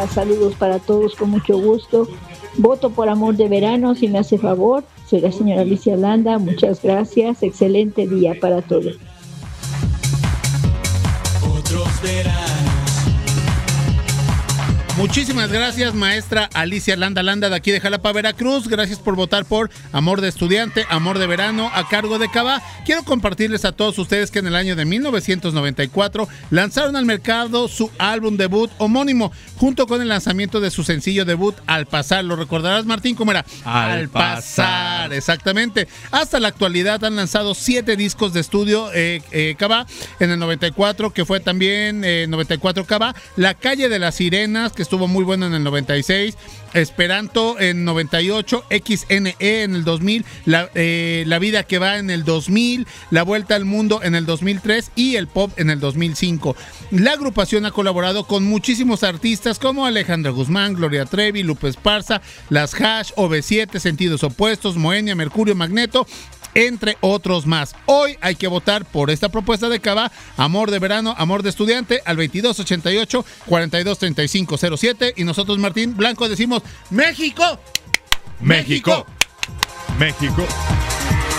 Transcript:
Landa, saludos para todos con mucho gusto. Voto por Amor de Verano, si me hace favor. Soy la señora Alicia Landa, muchas gracias. Excelente día para todos. Otros veranos. Muchísimas gracias, maestra Alicia Landa de aquí de Jalapa, Veracruz. Gracias por votar por Amor de Estudiante, Amor de Verano, a cargo de Cabá. Quiero compartirles a todos ustedes que en el año de 1994 lanzaron al mercado su álbum debut homónimo, junto con el lanzamiento de su sencillo debut, Al Pasar. ¿Lo recordarás, Martín? ¿Cómo era? Al Pasar. Exactamente. Hasta la actualidad han lanzado 7 discos de estudio Cabá. En el 94, que fue también 94 Cabá, La Calle de las Sirenas, que estuvo muy bueno en el 96, Esperanto en 98, XNE en el 2000, La Vida que Va en el 2000, La Vuelta al Mundo en el 2003 y El Pop en el 2005. La agrupación ha colaborado con muchísimos artistas como Alejandra Guzmán, Gloria Trevi, Lupe Esparza, Las Hash, OV7, Sentidos Opuestos, Moenia, Mercurio, Magneto, entre otros más. Hoy hay que votar por esta propuesta de Cabá, Amor de Verano, Amor de Estudiante, al 2288-423507. Y nosotros, Martín Blanco, decimos: ¡México! ¡México! ¡México!